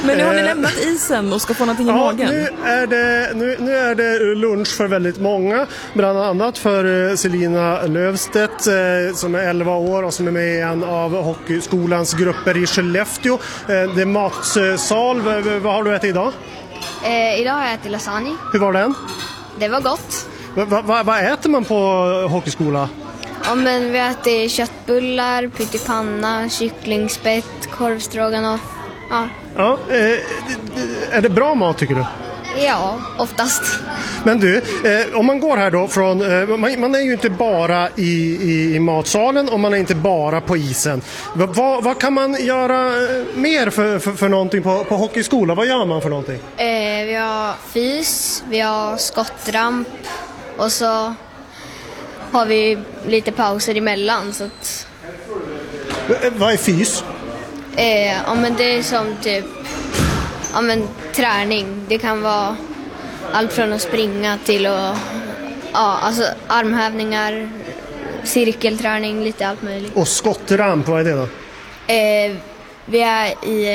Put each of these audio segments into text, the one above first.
Men nu har ni lämnat isen och ska få någonting i magen. Nu är det lunch för väldigt många. Bland annat för Selina Löfstedt som är 11 år och som är med i en av hockeyskolans grupper i Skellefteå. Det är matsal. Vad har du ätit idag? Idag har jag ätit lasagne. Hur var den? Det var gott. Vad äter man på hockeyskola? Ja, men vi äter köttbullar, pyttipanna, kycklingspett, korvstroganoff. Ja, är det bra mat tycker du? Ja, oftast. Men du, om man går här då från... Man är ju inte bara i matsalen och man är inte bara på isen. Vad kan man göra mer för någonting på hockeyskola? Vad gör man för någonting? Vi har fys, vi har skottramp och så har vi lite pauser emellan. Så att... Vad är fys? Ja, men det är som typ träning. Det kan vara allt från att springa till att alltså armhävningar, cirkelträning, lite allt möjligt. Och skottramp, vad är det då? Vi är i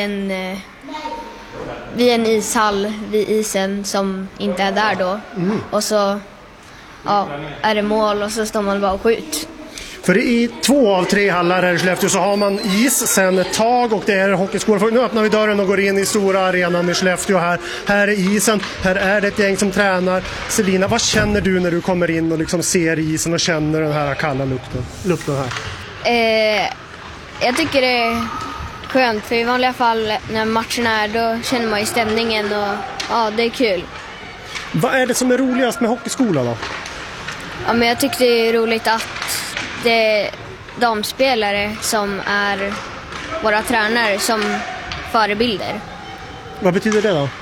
en ishall vid isen som inte är där då. Och så är det mål och så står man bara och skjuter. För i 2 av 3 hallar här i Skellefteå så har man is sen ett tag och det är hockeyskola. Nu öppnar vi dörren och går in i stora arenan i Skellefteå här. Här är isen, här är det ett gäng som tränar. Selina, vad känner du när du kommer in och liksom ser isen och känner den här kalla luften här? Jag tycker det är skönt, för i vanliga fall när matchen är då känner man ju stämningen och det är kul. Vad är det som är roligast med hockeyskola då? Ja, men jag tycker det är roligt att det är de spelare som är våra tränare som förebilder. Vad betyder det då?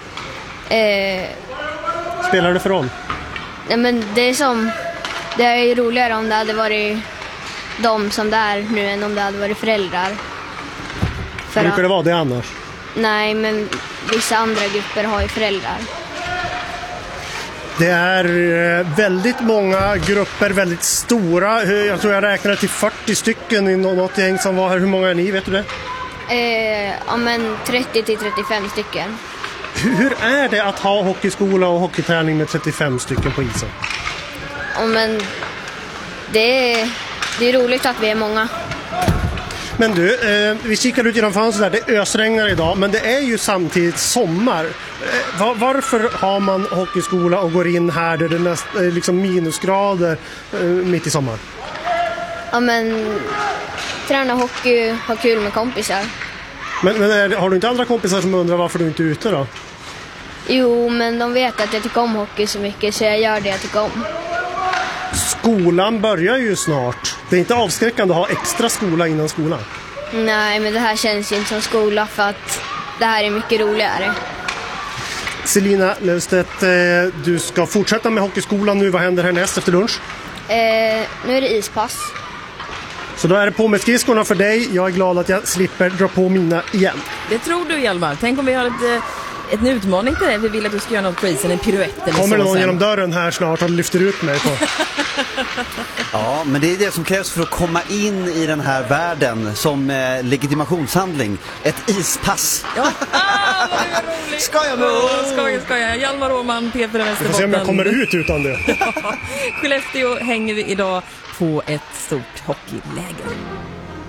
Spelar det för roll? Nej, men det är ju roligare om det hade varit de som det är nu än om det hade varit föräldrar. Brukar det vara det annars? Nej, men vissa andra grupper har ju föräldrar. Det är väldigt många grupper, väldigt stora. Jag tror jag räknade till 40 stycken i något gäng som var här. Hur många är ni, vet du det? Ja, men 30 till 35 stycken. Hur är det att ha hockeyskola och hockeyträning med 35 stycken på isen? Ja, men det är roligt att vi är många. Men du, vi kikar ut genom fönstret där. Det ösregnar idag, men det är ju samtidigt sommar. Varför har man hockeyskola och går in här där det är liksom minusgrader mitt i sommar? Ja, men träna hockey, ha kul med kompisar. Men har du inte andra kompisar som undrar varför du inte är ute då? Jo, men de vet att jag tycker om hockey så mycket så jag gör det jag tycker om. Skolan börjar ju snart. Det är inte avskräckande att ha extra skola innan skolan. Nej, men det här känns ju inte som skola för att det här är mycket roligare. Selina Löfstedt, du ska fortsätta med hockeyskolan nu. Vad händer härnäst efter lunch? Nu är det ispass. Så då är det på med skridskorna för dig. Jag är glad att jag slipper dra på mina igen. Det tror du, Hjalmar. Tänk om vi har en utmaning till dig. Vi vill att du ska göra något på isen, en piruett eller så. Kommer det någon genom dörren här snart och lyfter ut mig på? Ja, men det är det som krävs för att komma in i den här världen som legitimationshandling. Ett ispass. Ja, vad roligt. Skoja. Hjalmar Åman, Peter Västerbotten. Vi får se om jag kommer ut utan det. Ja, Skellefteå hänger vi idag på ett stort hockeyläger.